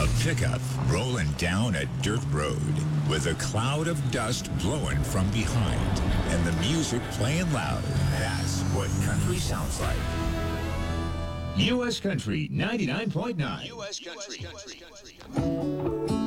A pickup rolling down a dirt road with a cloud of dust blowing from behind and the music playing loud. That's what country sounds like. U.S. Country 99.9. U.S. Country.